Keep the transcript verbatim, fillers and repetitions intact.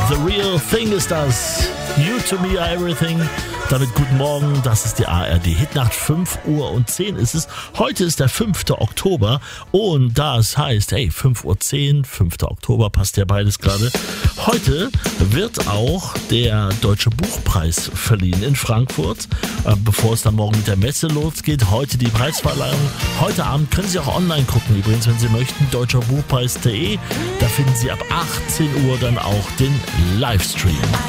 The Real Thing ist das. You to me are everything. Damit guten Morgen, das ist die A R D Hitnacht, fünf Uhr und zehn ist es. Heute ist der fünfte Oktober und das heißt, hey, fünf Uhr zehn, fünfter Oktober, passt ja beides gerade. Heute wird auch der Deutsche Buchpreis verliehen in Frankfurt. Äh, bevor es dann morgen mit der Messe losgeht, heute die Preisverleihung. Heute Abend können Sie auch online gucken, übrigens, wenn Sie möchten, deutscherbuchpreis punkt de. Da finden Sie ab achtzehn Uhr dann auch den Livestream.